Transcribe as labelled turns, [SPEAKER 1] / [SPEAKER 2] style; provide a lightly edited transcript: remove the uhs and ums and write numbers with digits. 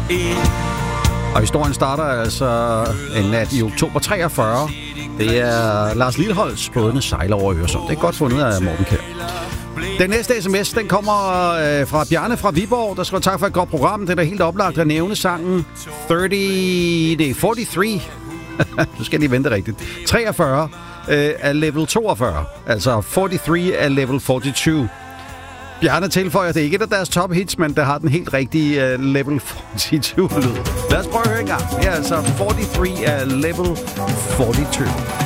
[SPEAKER 1] Og historien starter altså en nat i oktober 43. Det er Lars Lilholds bådene sejler over Øresund. Det er godt fundet af Morten Kjær. Den næste sms, den kommer fra Bjarne fra Viborg, der skriver tak for et godt program. Det er da helt oplagt at nævne sangen 43. Du skal lige vente rigtigt. 43 af level 42. Altså 43 af level 42. Bjarne tilføjer, det er ikke et af deres top hits, men der har den helt rigtige level 42 lyd. Lad os prøve at høre en gang. Her er altså 43 af level 42.